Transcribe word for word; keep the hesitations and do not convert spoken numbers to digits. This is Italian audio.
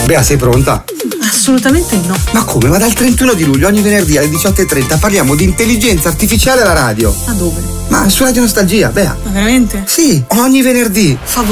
Bea, sei pronta? Assolutamente no. Ma come? Ma dal trentuno di luglio ogni venerdì alle diciotto e trenta parliamo di intelligenza artificiale alla radio. Ma dove? Ma su Radio Nostalgia, Bea. Ma veramente? Sì, ogni venerdì. Favoloso.